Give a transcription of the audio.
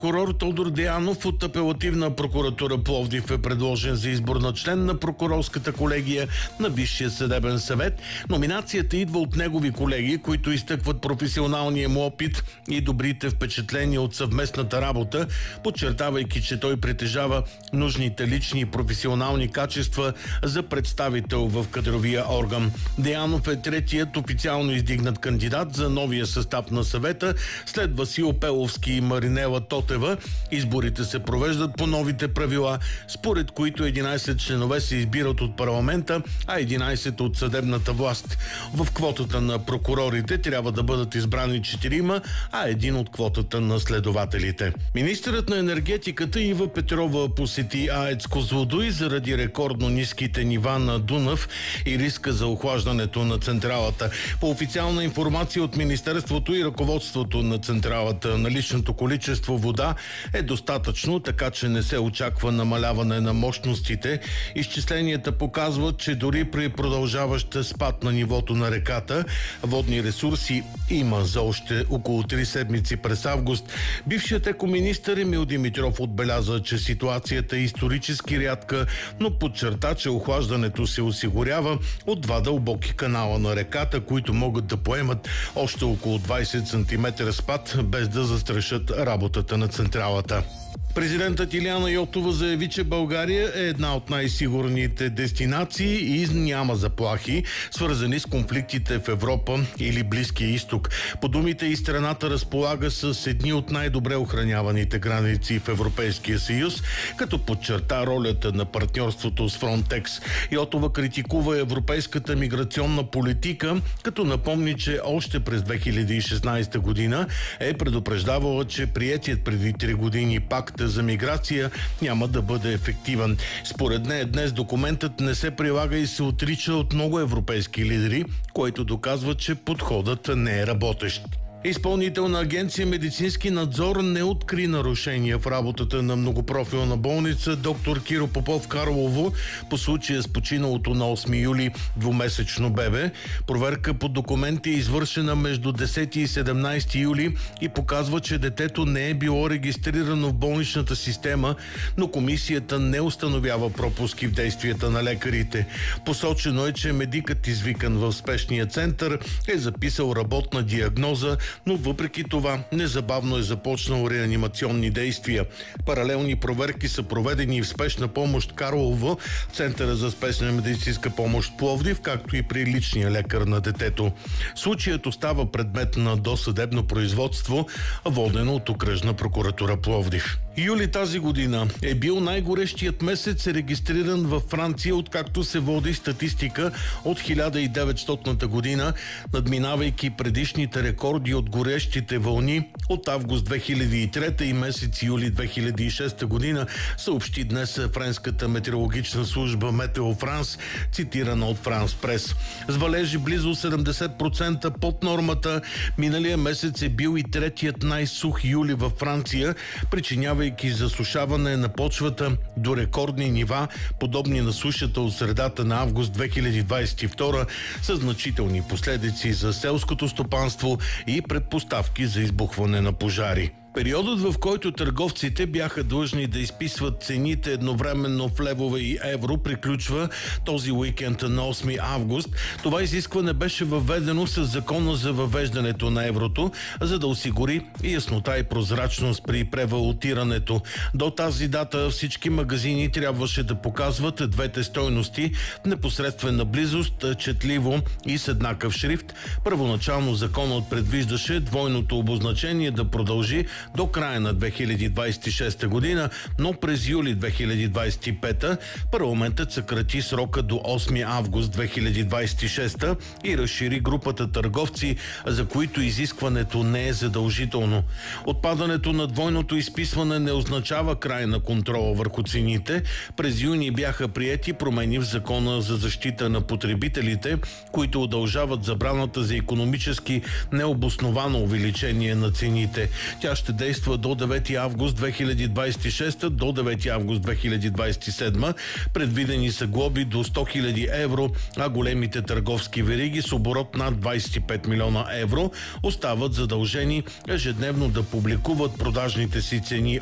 Прокурор Тодор Деянов от Апелативна прокуратура Пловдив е предложен за избор на член на прокурорската колегия на Висшия съдебен съвет. Номинацията идва от негови колеги, които изтъкват професионалния му опит и добрите впечатления от съвместната работа, подчертавайки, че той притежава нужните лични и професионални качества за представител в кадровия орган. Деянов е третият официално издигнат кандидат за новия състав на съвета след Васил Пеловски и Маринела Тотева. Изборите се провеждат по новите правила, според които 11 членове се избират от парламента, а 11 от съдебната власт. В квотата на прокурорите трябва да бъдат избрани 4, а един от квотата на следователите. Министърът на енергетиката Ива Петрова посети АЕЦ Козлодуй заради рекордно ниските нива на Дунав и риска за охлаждането на централата. По официална информация от Министерството и ръководството на централата, наличното количество вода е достатъчно, така че не се очаква намаляване на мощностите. Изчисленията показват, че дори при продължаващ спад на нивото на реката, водни ресурси има за още около 3 седмици през август. Бившият екоминистър Емил Димитров отбеляза, че ситуацията е исторически рядка, но подчерта, че охлаждането се осигурява от 2 дълбоки канала на реката, които могат да поемат още около 20 см спад, без да застрашат работата на централата. Президентът Илияна Йотова заяви, че България е една от най-сигурните дестинации и няма заплахи, свързани с конфликтите в Европа или Близкия изток. По думите и страната разполага с едни от най-добре охраняваните граници в Европейския съюз, като подчерта ролята на партньорството с Фронтекс. Йотова критикува европейската миграционна политика, като напомни, че още през 2016 година е предупреждавала, че приетият преди 3 години пакт за миграция няма да бъде ефективен. Според нея днес документът не се прилага и се отрича от много европейски лидери, което доказва, че подходът не е работещ. Изпълнителна агенция медицински надзор не откри нарушения в работата на многопрофилна болница доктор Киро Попов Карлово по случая с починалото на 8 юли двумесечно бебе. Проверка по документи е извършена между 10 и 17 юли и показва, че детето не е било регистрирано в болничната система, но комисията не установява пропуски в действията на лекарите. Посочено е, че медикът, извикан в спешния център, е записал работна диагноза, но въпреки това незабавно е започнал реанимационни действия. Паралелни проверки са проведени и в спешна помощ Карлово, Центъра за спешна медицинска помощ Пловдив, както и при личния лекар на детето. Случаят остава предмет на досъдебно производство, водено от Окръжна прокуратура Пловдив. Юли тази година е бил най-горещият месец, регистриран във Франция, откакто се води статистика от 1900 година, надминавайки предишните рекорди от горещите вълни от август 2003 и месец юли 2006 година, съобщи днес френската метеорологична служба Метео Франс, цитирана от Франс Прес. С валежи близо 70% под нормата, миналия месец е бил и третият най-сух юли във Франция, причинявайки засушаване на почвата до рекордни нива, подобни на сушата от средата на август 2022, с значителни последици за селското стопанство и предпоставки за избухване на пожари. Периодът, в който търговците бяха длъжни да изписват цените едновременно в левове и евро, приключва този уикенд на 8 август. Това изискване беше въведено с закона за въвеждането на еврото, за да осигури яснота и прозрачност при превалутирането. До тази дата всички магазини трябваше да показват двете стойности в непосредствена близост, четливо и с еднакъв шрифт. Първоначално законът предвиждаше двойното обозначение да продължи до края на 2026 година, но през юли 2025 парламентът съкрати срока до 8 август 2026 и разшири групата търговци, за които изискването не е задължително. Отпадането на двойното изписване не означава край на контрола върху цените. През юни бяха приети промени в Закона за защита на потребителите, които удължават забраната за икономически необосновано увеличение на цените. Тя ще ще действа до 9 август 2026 до 9 август 2027. Предвидени са глоби до 100 000 евро, а големите търговски вериги с оборот над 25 милиона евро остават задължени ежедневно да публикуват продажните си цени